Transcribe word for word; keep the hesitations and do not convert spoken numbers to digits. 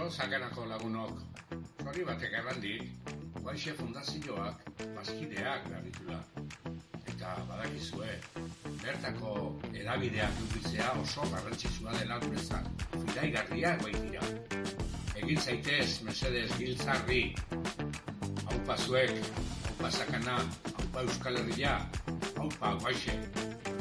Kaixo, sakanako lagunok. Hori batek errandik, Guaixe Fundazioak bazkideak behar Eta badakizue, bertako edabideak edukitzea oso garrantzitsua dela guretzat. Fidaigarriak baitira. Egin zaitez, mesedez, giltzarri. Haupa zuek, haupa sakana, haupa Euskal Herria, haupa Guaixe.